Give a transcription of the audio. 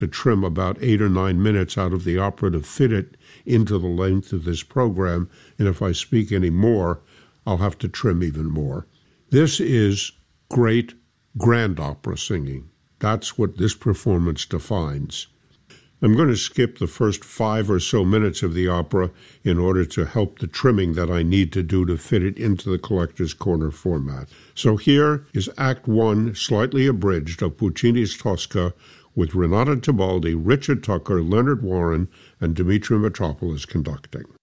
to trim about 8 or 9 minutes out of the opera to fit it into the length of this program, and if I speak any more, I'll have to trim even more. This is great grand opera singing. That's what this performance defines. I'm going to skip the first 5 or so minutes of the opera in order to help the trimming that I need to do to fit it into the Collector's Corner format. So here is Act 1, slightly abridged, of Puccini's Tosca, with Renata Tebaldi, Richard Tucker, Leonard Warren, and Dmitri Mitropoulos conducting.